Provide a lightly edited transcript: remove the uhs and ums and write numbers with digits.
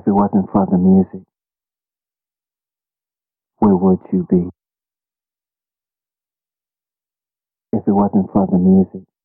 If it wasn't for the music, where would you be? If it wasn't for the music,